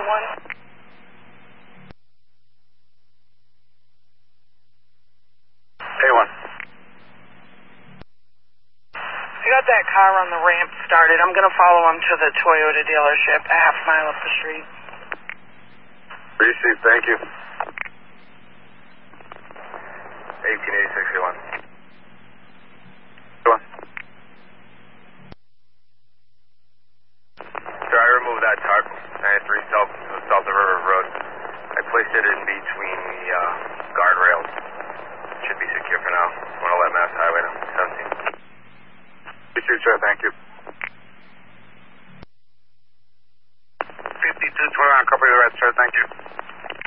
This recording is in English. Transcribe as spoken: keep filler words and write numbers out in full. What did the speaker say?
one. A one. I got that car on the ramp started. I'm going to follow him to the Toyota dealership a half mile up the street. Received, thank you. eighteen eighty-six, A one.